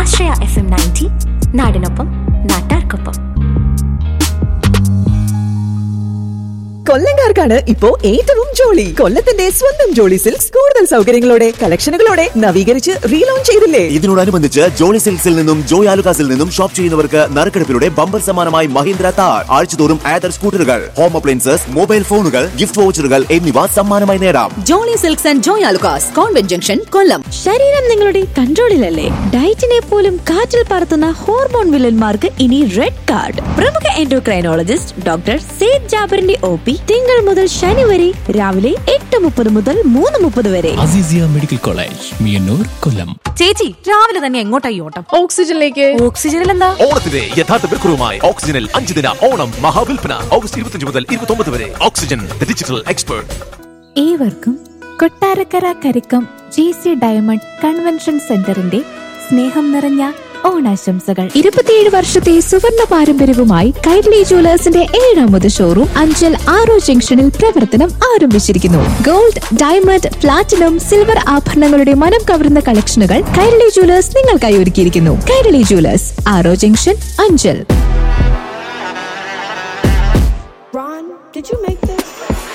ആശ്രയ FM 90 നാടിനൊപ്പം നാട്ടാർക്കൊപ്പം. കൊല്ലംകാർക്കാണ് ഇപ്പോ ഏറ്റവും ജോളി. കൊല്ലത്തിന്റെ സ്വന്തം ജോളി സിൽക്സ് കൂടുതൽ സൗകര്യങ്ങളോടെ കളക്ഷനുകളോടെ നവീകരിച്ച് റീലോഞ്ച് ചെയ്തില്ലേ? ഇതിനോടനുബന്ധിച്ച് ജോളി സിൽക്സിൽ നിന്നും ജോയ് ആലുകാസിൽ നിന്നും ഷോപ്പ് ചെയ്യുന്നവർക്ക് നറുക്കെടുപ്പിലൂടെ ബമ്പർ സമ്മാനമായി മഹീന്ദ്ര താർ, ആഴ്ചതോറും ആദർ സ്കൂട്ടറുകൾ, ഹോം അപ്ലയൻസസ്, മൊബൈൽ ഫോണുകൾ, ഗിഫ്റ്റ് വൗച്ചറുകൾ എന്നിവ സമ്മാനമായി നേടാം. Jolly silks and Joy Alukkas, convent junction, കൊല്ലം. ശരീരം നിങ്ങളുടെ കൺട്രോളിലല്ലേ? ഡയറ്റിനെ പോലും കാറ്റിൽ പറത്തുന്ന ഹോർമോൺ വില്ലന്മാർക്ക് ഇനി റെഡ് കാർഡ്. പ്രമുഖ എൻഡോക്രൈനോളജിസ്റ്റ് ഡോക്ടർ സെയ്ദ് ജാബറിന്റെ OP തിങ്കൾ മുതൽ ശനി വരെ രാവിലെ 8:30 മുതൽ 3:30 വരെ. അസീസിയ മെഡിക്കൽ കോളേജ്, മിയന്നൂർ, കൊല്ലം. ചേച്ചി, രാവിലെ തന്നെ എങ്ങോട്ടായി ഓട്ടം? ഓക്സിജനിലേക്ക്. ഓക്സിജനിൽ എന്താ? ഓണത്തിന്റെ യഥാർത്ഥ വിൽക്കുറവുമായി ഓക്സിജനിൽ 5 ദിന ഓണം മഹാവിൽപ്പന ഓഗസ്റ്റ് 25 മുതൽ 29 വരെ. Oxygen, the digital expert. ഏവർക്കും Kottarakkara Karikkam GC diamond convention സെന്ററിന്റെ സ്നേഹം നിറഞ്ഞ ഓണാശംസകൾ. 27 വർഷത്തെ സുവർണ പാരമ്പര്യവുമായി കൈരളി ജുവലേഴ്സിന്റെ 7ാമത് ഷോറൂം അഞ്ചൽ ആറോ ജംഗ്ഷനിൽ പ്രവർത്തനം ആരംഭിച്ചിരിക്കുന്നു. ഗോൾഡ്, ഡയമണ്ട്, പ്ലാറ്റിനം, സിൽവർ ആഭരണങ്ങളുടെ മനം കവരുന്ന കളക്ഷനുകൾ കൈരളി ജുവലേഴ്സ് നിങ്ങൾക്കായി ഒരുക്കിയിരിക്കുന്നു. കൈരളി ജുവലേഴ്സ്, ആറോ junction, Anchal. Ron, did you make